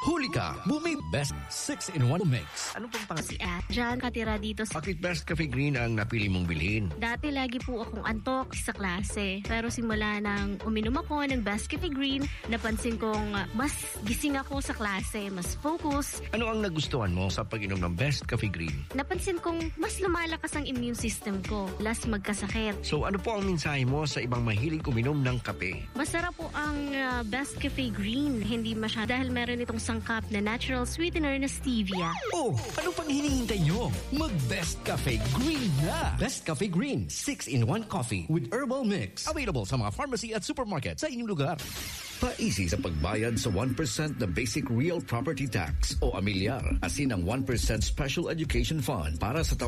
Huli ka! Bumi Best 6-in-1 Mix. Ano pong Si Adjan, katira dito sa... Bakit Best Cafe Green ang napili mong bilhin? Dati lagi po akong antok sa klase. Pero simula nang uminom ako ng Best Cafe Green, napansin kong mas gising ako sa klase, mas focus. Ano ang nagustuhan mo sa pag-inom ng Best Cafe Green? Napansin kong mas lumalakas ang immune system ko, less magkasakit. So ano po ang mensahe mo sa ibang mahilig uminom ng kape? Masarap po ang Best Cafe Green. Hindi masyado dahil meron itong sangkap na natural sweetener na stevia. Oh, ano pang hinihintay nyo? Mag-Best Cafe Green na! Best Cafe Green 6-in-1 coffee with herbal mix. Available sa mga pharmacy at supermarket sa inyong lugar. Paisi sa pagbayad sa 1% na Basic Real Property Tax o amilyar, asin ang 1% Special Education Fund para sa